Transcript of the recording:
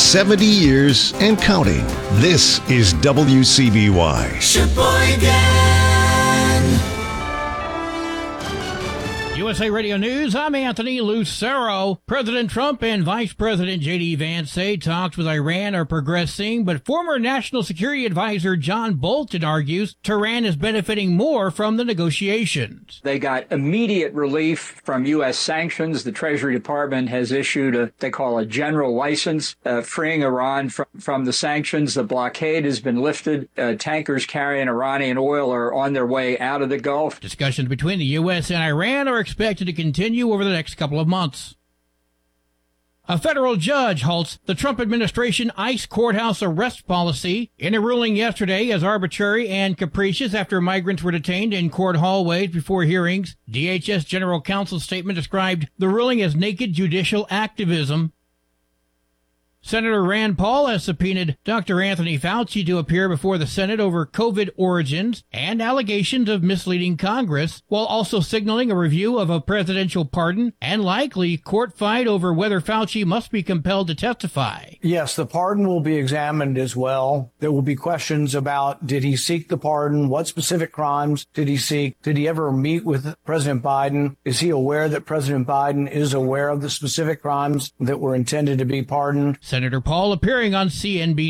70 years and counting. This is WCBY. Sheboygan. USA Radio News, I'm Anthony Lucero. President Trump and Vice President J.D. Vance say talks with Iran are progressing, but former National Security Advisor John Bolton argues Tehran is benefiting more from the negotiations. They got immediate relief from U.S. sanctions. The Treasury Department has issued they call a general license, freeing Iran from the sanctions. The blockade has been lifted. Tankers carrying Iranian oil are on their way out of the Gulf. Discussions between the U.S. and Iran are expected to continue over the next couple of months. A federal judge halts the Trump administration ICE courthouse arrest policy in a ruling yesterday as arbitrary and capricious after migrants were detained in court hallways before hearings. DHS General Counsel's statement described the ruling as naked judicial activism. Senator Rand Paul has subpoenaed Dr. Anthony Fauci to appear before the Senate over COVID origins and allegations of misleading Congress, while also signaling a review of a presidential pardon and likely court fight over whether Fauci must be compelled to testify. Yes, the pardon will be examined as well. There will be questions about, did he seek the pardon? What specific crimes did he seek? Did he ever meet with President Biden? Is he aware that President Biden is aware of the specific crimes that were intended to be pardoned? Senator Paul appearing on CNBC.